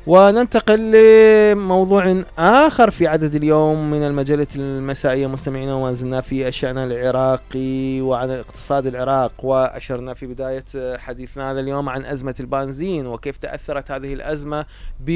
وننتقل لموضوع آخر في عدد اليوم من المجلة المسائية مستمعينا، وما زلنا في الشأن العراقي وعن اقتصاد العراق. وأشرنا في بداية حديثنا هذا اليوم عن أزمة البنزين وكيف تأثرت هذه الأزمة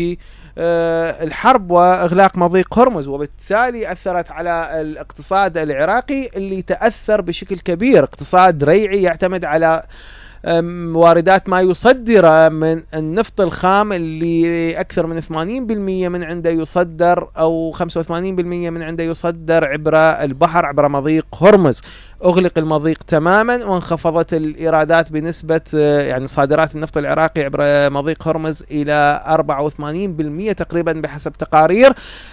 بالحرب وإغلاق مضيق هرمز، وبالتالي أثرت على الاقتصاد العراقي اللي تأثر بشكل كبير. اقتصاد ريعي يعتمد على واردات ما يصدر من النفط الخام اللي أكثر من 80% من عنده يصدر، أو 85% من عنده يصدر عبر البحر عبر مضيق هرمز. أغلق المضيق تماما وانخفضت الإيرادات بنسبة يعني صادرات النفط العراقي عبر مضيق هرمز إلى 84% تقريبا بحسب تقارير.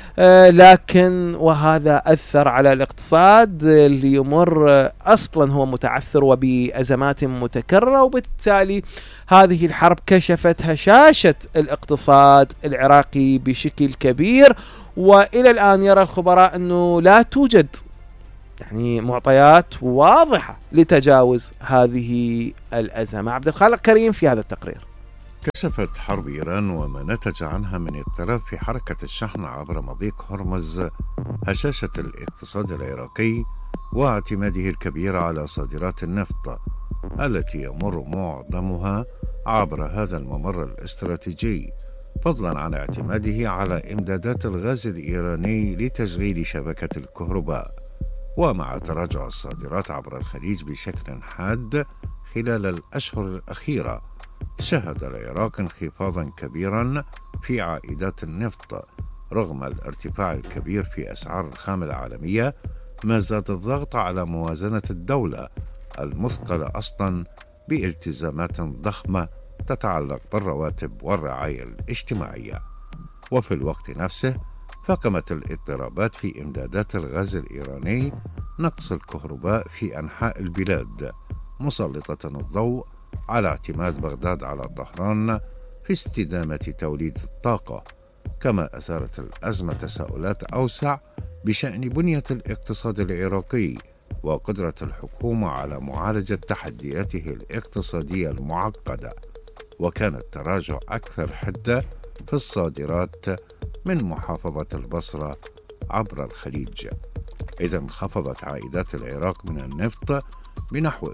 لكن وهذا أثر على الاقتصاد اللي يمر أصلا هو متعثر وبأزمات متكررة، وبالتالي هذه الحرب كشفت هشاشة الاقتصاد العراقي بشكل كبير. وإلى الآن يرى الخبراء أنه لا توجد يعني معطيات واضحة لتجاوز هذه الأزمة. عبد الخالق كريم في هذا التقرير. كشفت حرب إيران وما نتج عنها من اضطراب في حركة الشحن عبر مضيق هرمز هشاشة الاقتصاد العراقي واعتماده الكبير على صادرات النفط التي يمر معظمها عبر هذا الممر الاستراتيجي، فضلا عن اعتماده على إمدادات الغاز الإيراني لتشغيل شبكة الكهرباء. ومع تراجع الصادرات عبر الخليج بشكل حاد خلال الأشهر الأخيرة، شهد العراق انخفاضا كبيرا في عائدات النفط رغم الارتفاع الكبير في أسعار الخام العالمية، ما زاد الضغط على موازنة الدولة المثقلة أصلا بالتزامات ضخمة تتعلق بالرواتب والرعاية الاجتماعية. وفي الوقت نفسه فقمت الاضطرابات في إمدادات الغاز الإيراني نقص الكهرباء في أنحاء البلاد، مسلطة الضوء على اعتماد بغداد على طهران في استدامة توليد الطاقة. كما أثارت الأزمة تساؤلات أوسع بشأن بنية الاقتصاد العراقي وقدرة الحكومة على معالجة تحدياته الاقتصادية المعقدة. وكان التراجع أكثر حدة في الصادرات من محافظة البصرة عبر الخليج، إذا انخفضت عائدات العراق من النفط بنحو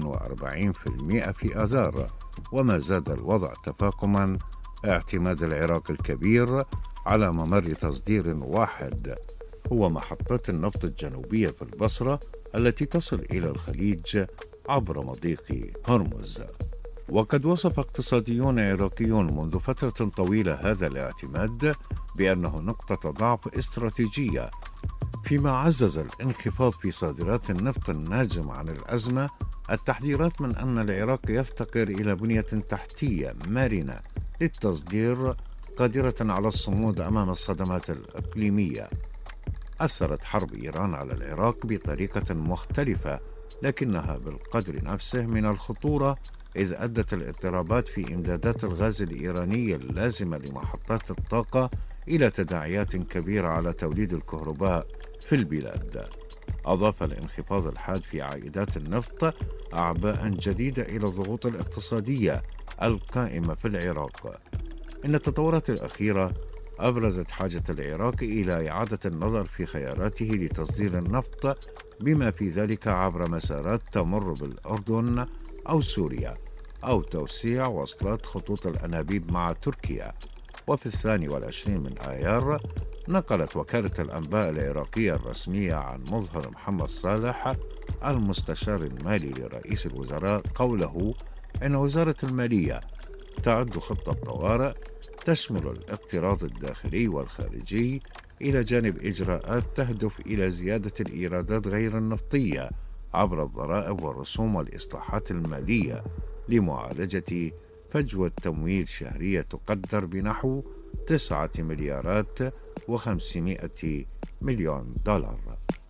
42% في آذار. وما زاد الوضع تفاقما اعتماد العراق الكبير على ممر تصدير واحد هو محطة النفط الجنوبية في البصرة التي تصل إلى الخليج عبر مضيق هرمز. وقد وصف اقتصاديون عراقيون منذ فترة طويلة هذا الاعتماد بأنه نقطة ضعف استراتيجية، فيما عزز الانخفاض في صادرات النفط الناجم عن الأزمة التحذيرات من أن العراق يفتقر إلى بنية تحتية مرنة للتصدير قادرة على الصمود أمام الصدمات الإقليمية. أثرت حرب إيران على العراق بطريقة مختلفة لكنها بالقدر نفسه من الخطورة، إذ أدت الاضطرابات في إمدادات الغاز الإيراني اللازمة لمحطات الطاقة إلى تداعيات كبيرة على توليد الكهرباء في البلاد. أضاف الانخفاض الحاد في عائدات النفط أعباء جديدة إلى الضغوط الاقتصادية القائمة في العراق. إن التطورات الأخيرة أبرزت حاجة العراق إلى إعادة النظر في خياراته لتصدير النفط، بما في ذلك عبر مسارات تمر بالأردن أو سوريا، أو توسيع وصلات خطوط الأنابيب مع تركيا. وفي 22 من آيار نقلت وكالة الأنباء العراقية الرسمية عن مظهر محمد صالح المستشار المالي لرئيس الوزراء قوله إن وزارة المالية تعد خطة طوارئ تشمل الاقتراض الداخلي والخارجي إلى جانب إجراءات تهدف إلى زيادة الإيرادات غير النفطية عبر الضرائب والرسوم والإصلاحات المالية لمعالجة فجوة تمويل شهرية تقدر بنحو 9 مليارات و500 مليون دولار.